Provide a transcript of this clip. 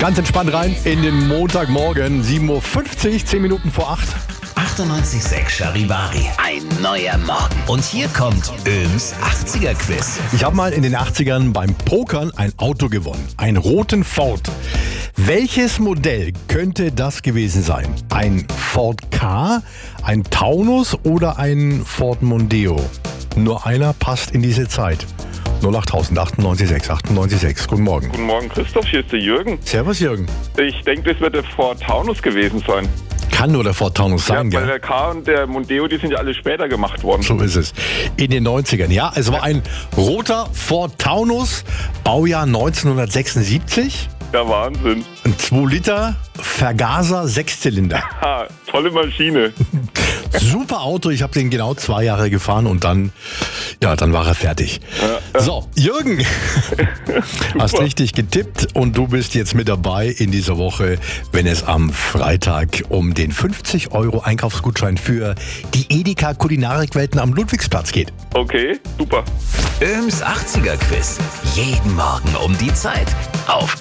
Ganz entspannt rein in den Montagmorgen, 7.50 Uhr, 10 Minuten vor 8. 98.6 Charivari. Ein neuer Morgen. Und hier kommt Öms 80er-Quiz. Ich habe mal in den 80ern beim Pokern ein Auto gewonnen. Einen roten Ford. Welches Modell könnte das gewesen sein? Ein Ford Ka, ein Taunus oder ein Ford Mondeo? Nur einer passt in diese Zeit. 08000 98 6. Guten Morgen. Guten Morgen, Christoph, hier ist der Jürgen. Servus, Jürgen. Ich denke, das wird der Ford Taunus gewesen sein. Kann nur der Ford Taunus sein, Ja, weil gell? der K und der Mondeo, die sind ja alle später gemacht worden. So ist es. In den 90ern, ja. Es war ein roter Ford Taunus, Baujahr 1976. Ja, Wahnsinn. Ein 2 Liter Vergaser, 6-Zylinder. Ha, tolle Maschine. Super Auto, ich habe den genau 2 Jahre gefahren und dann war er fertig. So, Jürgen, hast richtig getippt und du bist jetzt mit dabei in dieser Woche, wenn es am Freitag um den 50 € Einkaufsgutschein für die Edeka Kulinarikwelten am Ludwigsplatz geht. Okay, super. Öms 80er-Quiz. Jeden Morgen um die Zeit. Auf